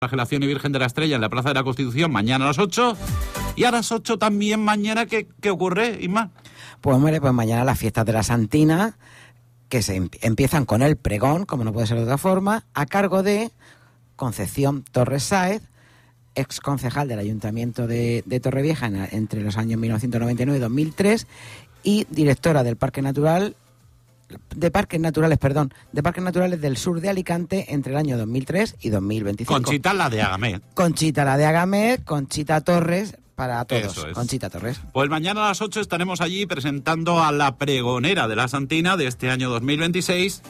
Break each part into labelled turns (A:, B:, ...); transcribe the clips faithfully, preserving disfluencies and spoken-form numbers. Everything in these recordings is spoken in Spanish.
A: Flagelación y Virgen de la Estrella en la Plaza de la Constitución mañana a las ocho. Y a las ocho también mañana, ¿qué, qué ocurre, Isma?
B: Pues hombre, pues mañana las fiestas de la Santina, que se em- empiezan con el pregón, como no puede ser de otra forma, a cargo de Concepción Torres Sáez, ex concejal del Ayuntamiento de, de Torrevieja en, entre los años mil novecientos noventa y nueve y dos mil tres, y directora del Parque Natural de Parques Naturales, perdón, de Parques Naturales del Sur de Alicante entre el año dos mil tres y dos mil veinticinco.
A: Conchita la de Agamed.
B: Conchita la de Agamed, Conchita Torres, para todos.
A: Eso es.
B: Conchita Torres.
A: Pues mañana a las ocho estaremos allí presentando a la pregonera de la Santina de este año dos mil veintiséis.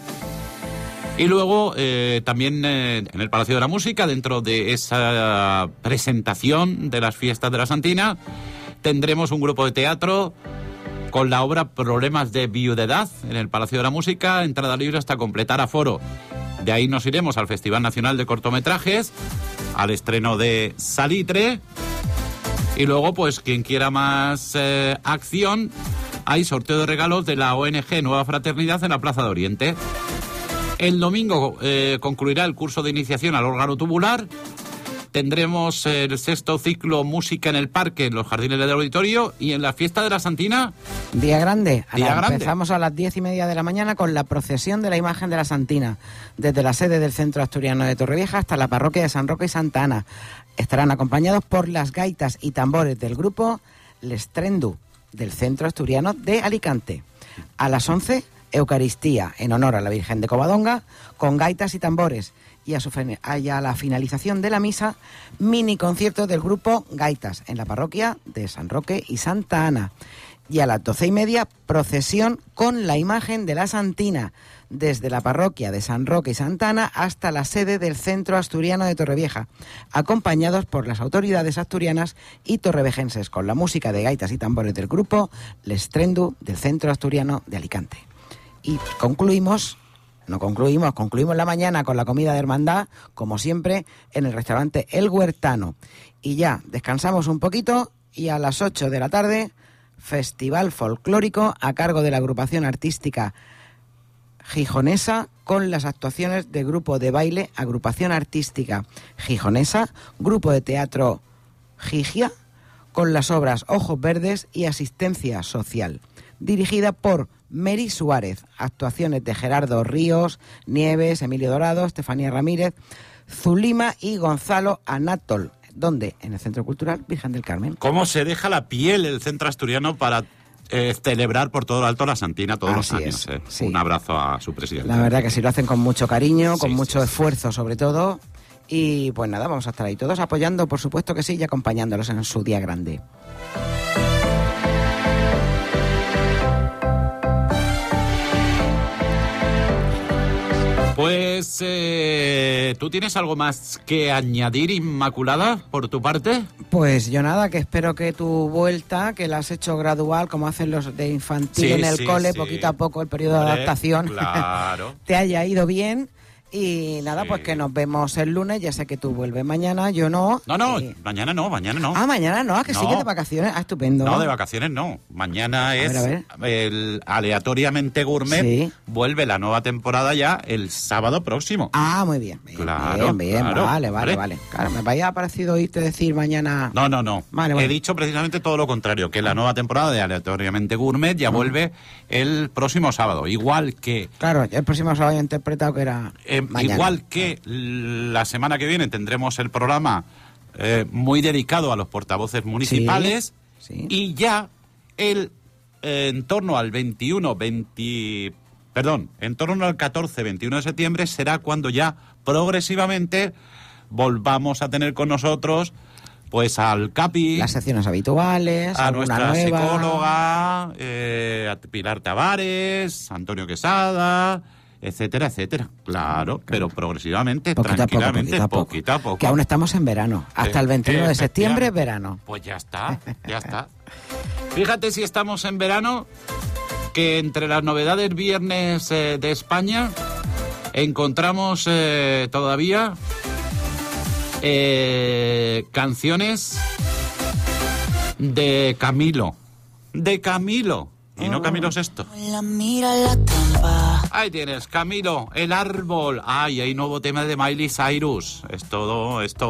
A: Y luego eh, también eh, en el Palacio de la Música, dentro de esa presentación de las fiestas de la Santina, tendremos un grupo de teatro con la obra Problemas de Viudedad en el Palacio de la Música, entrada libre hasta completar aforo. De ahí nos iremos al Festival Nacional de Cortometrajes, al estreno de Salitre, y luego, pues, quien quiera más eh, acción, hay sorteo de regalos de la O N G Nueva Fraternidad en la Plaza de Oriente. El domingo eh, concluirá el curso de iniciación al órgano tubular. Tendremos el sexto ciclo Música en el Parque, en los jardines del auditorio, y en la fiesta de la Santina.
B: Día grande.
A: Día
B: Ahora
A: grande.
B: Empezamos a las diez y media de la mañana con la procesión de la imagen de la Santina, desde la sede del Centro Asturiano de Torrevieja hasta la parroquia de San Roque y Santa Ana. Estarán acompañados por las gaitas y tambores del grupo L'Estrendu, del Centro Asturiano de Alicante. A las once, Eucaristía en honor a la Virgen de Covadonga, con gaitas y tambores. Y a, su fe- a la finalización de la misa, mini concierto del grupo Gaitas en la parroquia de San Roque y Santa Ana. Y a las doce y media, procesión con la imagen de la Santina, desde la parroquia de San Roque y Santa Ana hasta la sede del Centro Asturiano de Torrevieja, acompañados por las autoridades asturianas y torrevejenses, con la música de gaitas y tambores del grupo L'Estrendu del Centro Asturiano de Alicante. Y concluimos... No concluimos, concluimos la mañana con la comida de hermandad, como siempre, en el restaurante El Huertano. Y ya, descansamos un poquito y a las ocho de la tarde, festival folclórico a cargo de la agrupación artística gijonesa, con las actuaciones de grupo de baile, agrupación artística gijonesa, grupo de teatro Gigia, con las obras Ojos Verdes y Asistencia Social, dirigida por Mary Suárez, actuaciones de Gerardo Ríos, Nieves, Emilio Dorado, Estefanía Ramírez, Zulima y Gonzalo Anatol. ¿Dónde? En el Centro Cultural Virgen del Carmen.
A: ¿Cómo se deja la piel el Centro Asturiano para eh, celebrar por todo lo alto la Santina todos
B: Así
A: los años?
B: es,
A: Eh?
B: sí.
A: Un abrazo a su presidente.
B: La verdad que sí, lo hacen con mucho cariño, con
A: Sí,
B: mucho
A: sí, sí.
B: esfuerzo sobre todo. Y pues nada, vamos a estar ahí todos apoyando, por supuesto que sí, y acompañándolos en su día grande.
A: Pues, eh, ¿tú tienes algo más que añadir, Inmaculada, por tu parte?
B: Pues yo nada, que espero que tu vuelta, que la has hecho gradual, como hacen los de infantil
A: Sí,
B: en el
A: sí,
B: cole,
A: sí.
B: poquito a poco el periodo de
A: Hombre,
B: adaptación,
A: claro.
B: te haya ido bien. Y nada,
A: Sí.
B: pues que nos vemos el lunes, ya sé que tú vuelves mañana, yo no.
A: No, no,
B: Y-
A: mañana no, mañana no.
B: Ah, mañana no, ah, que
A: No.
B: sí que de vacaciones, ah, estupendo.
A: No, de vacaciones no. Mañana
B: ver,
A: es
B: a ver.
A: el Aleatoriamente Gourmet.
B: Sí.
A: Vuelve la nueva temporada ya el sábado próximo.
B: Ah, muy bien, bien,
A: Claro,
B: bien, bien,
A: claro,
B: vale, vale,
A: hombre.
B: vale. Claro, me vaya parecido oírte decir mañana...
A: No, no, no.
B: Vale,
A: He
B: vale.
A: dicho precisamente todo lo contrario, que la nueva temporada de Aleatoriamente Gourmet ya vuelve el próximo sábado. Igual que
B: Claro, el próximo sábado he interpretado que era
A: Eh,
B: mañana.
A: igual que la semana que viene tendremos el programa eh, muy dedicado a los portavoces municipales,
B: sí.
A: y ya el eh, en torno al veintiuno, veinte, perdón, en torno al catorce, veintiuno de septiembre será cuando ya progresivamente volvamos a tener con nosotros pues al Capi,
B: Las secciones habituales,
A: a
B: alguna
A: nuestra
B: nueva.
A: psicóloga, eh, a Pilar Tavares, Antonio Quesada, etcétera, etcétera. Claro, pero progresivamente,
B: Poquito a poco,
A: tranquilamente,
B: poquito a poco.
A: poquito a poco.
B: Que aún estamos en verano. Hasta
A: Eh,
B: el veintiuno de septiembre es
A: efectivamente.
B: verano.
A: Pues ya está, ya está. Fíjate si estamos en verano, que entre las novedades viernes eh, de España encontramos eh, todavía eh, canciones de Camilo. De Camilo. Y no Camilo Sesto.
C: La mira la trampa,
A: Ahí tienes, Camilo, El Árbol. Ay, hay nuevo tema de Miley Cyrus. Es todo, esto.